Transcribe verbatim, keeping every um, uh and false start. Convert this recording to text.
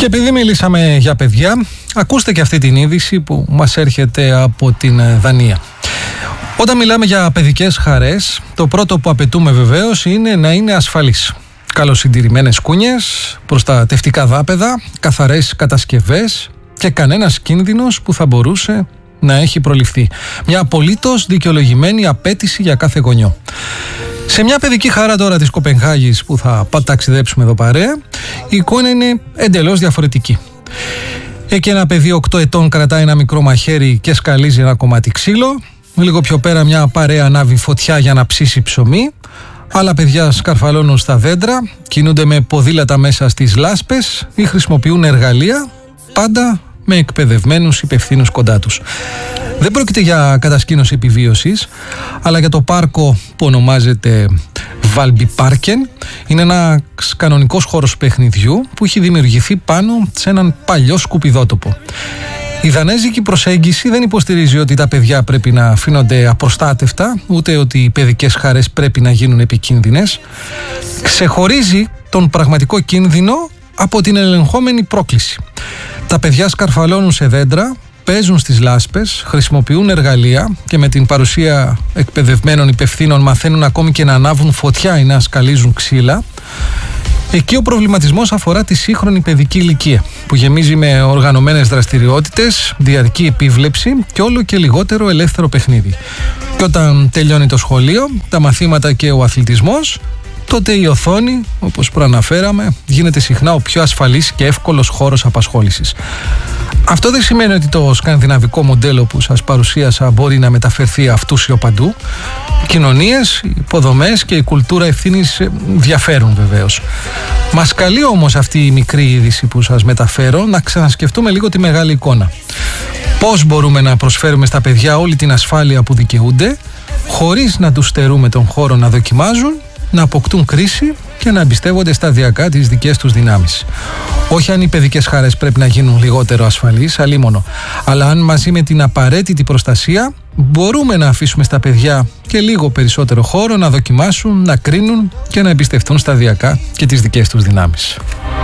Και επειδή μιλήσαμε για παιδιά, ακούστε και αυτή την είδηση που μας έρχεται από την Δανία. Όταν μιλάμε για παιδικές χαρές, το πρώτο που απαιτούμε βεβαίως είναι να είναι ασφαλείς. Καλοσυντηρημένες κούνιες, προστατευτικά δάπεδα, καθαρές κατασκευές και κανένας κίνδυνος που θα μπορούσε να έχει προληφθεί. Μια απολύτως δικαιολογημένη απέτηση για κάθε γονιό. Σε μια παιδική χαρά τώρα της Κοπενχάγης που θα ταξιδέψουμε εδώ παρέα, η εικόνα είναι εντελώς διαφορετική. Εκεί ένα παιδί οκτώ ετών κρατάει ένα μικρό μαχαίρι και σκαλίζει ένα κομμάτι ξύλο. Λίγο πιο πέρα μια παρέα ανάβει φωτιά για να ψήσει ψωμί. Άλλα παιδιά σκαρφαλώνουν στα δέντρα, κινούνται με ποδήλατα μέσα στις λάσπες ή χρησιμοποιούν εργαλεία, πάντα με εκπαιδευμένους υπευθύνους κοντά τους. Δεν πρόκειται για κατασκήνωση επιβίωσης, αλλά για το πάρκο που ονομάζεται Valbyparken. Είναι ένας κανονικός χώρος παιχνιδιού που έχει δημιουργηθεί πάνω σε έναν παλιό σκουπιδότοπο. Η δανέζικη προσέγγιση δεν υποστηρίζει ότι τα παιδιά πρέπει να αφήνονται απροστάτευτα, ούτε ότι οι παιδικές χαρές πρέπει να γίνουν επικίνδυνες. Ξεχωρίζει τον πραγματικό κίνδυνο από την ελεγχόμενη πρόκληση. Τα παιδιά σκαρφαλώνουν σε δέντρα, παίζουν στις λάσπες, χρησιμοποιούν εργαλεία και με την παρουσία εκπαιδευμένων υπευθύνων μαθαίνουν ακόμη και να ανάβουν φωτιά ή να σκαλίζουν ξύλα. Εκεί ο προβληματισμός αφορά τη σύγχρονη παιδική ηλικία, που γεμίζει με οργανωμένες δραστηριότητες, διαρκή επίβλεψη και όλο και λιγότερο ελεύθερο παιχνίδι. Και όταν τελειώνει το σχολείο, τα μαθήματα και ο αθλητισμός, τότε η οθόνη, όπως προαναφέραμε, γίνεται συχνά ο πιο ασφαλής και εύκολος χώρος απασχόλησης. Αυτό δεν σημαίνει ότι το σκανδιναβικό μοντέλο που σας παρουσίασα μπορεί να μεταφερθεί αυτούσιο παντού. Οι κοινωνίες, οι υποδομές και η κουλτούρα ευθύνης διαφέρουν βεβαίως. Μας καλεί όμως αυτή η μικρή είδηση που σας μεταφέρω να ξανασκεφτούμε λίγο τη μεγάλη εικόνα. Πώς μπορούμε να προσφέρουμε στα παιδιά όλη την ασφάλεια που δικαιούνται, χωρίς να τους στερούμε τον χώρο να δοκιμάζουν, να αποκτούν κρίση και να εμπιστεύονται σταδιακά τις δικές τους δυνάμεις. Όχι αν οι παιδικές χαρές πρέπει να γίνουν λιγότερο ασφαλείς, αλίμονο, αλλά αν μαζί με την απαραίτητη προστασία μπορούμε να αφήσουμε στα παιδιά και λίγο περισσότερο χώρο να δοκιμάσουν, να κρίνουν και να εμπιστευτούν σταδιακά και τις δικές τους δυνάμεις.